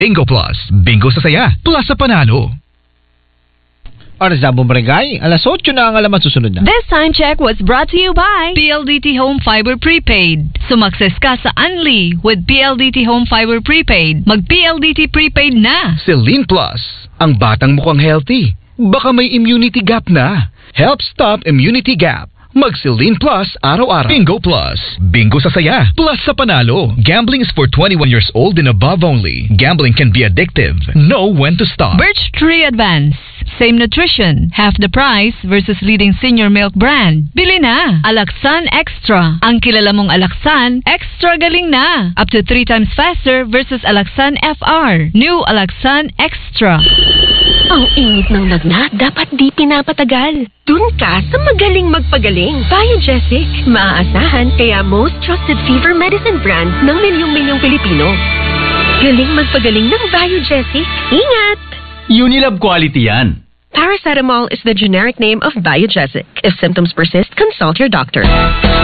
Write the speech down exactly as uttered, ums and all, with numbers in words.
Bingo Plus. Bingo sa saya. Plus sa panalo. Oras na bumbarangay. Alas otso na ang alaman susunod na. This time check was brought to you by P L D T Home Fiber Prepaid. Sumakses ka sa Unli with P L D T Home Fiber Prepaid. Mag-P L D T Prepaid na. Celine Plus. Ang batang mukhang healthy. Baka may immunity gap na. Help stop immunity gap. Mag-Celine Plus araw-araw. Bingo Plus. Bingo sa saya. Plus sa panalo. Gambling is for twenty-one years old and above only. Gambling can be addictive. Know when to stop. Birch Tree Advance. Same nutrition, half the price versus leading senior milk brand. Bili na. Alaksan Extra. Ang kilala mong Alaksan, extra galing na. Up to three times faster versus Alaksan F R. New Alaksan Extra. Ang init ng lagnat, dapat di pinapatagal. Dun ka sa magaling magpagaling. Biogesic. Maaasahan, kaya most trusted fever medicine brand ng milyong-milyong Pilipino. Galing magpagaling ng Biogesic. Ingat! Unilab quality yan. Paracetamol is the generic name of Biogesic. If symptoms persist, consult your doctor.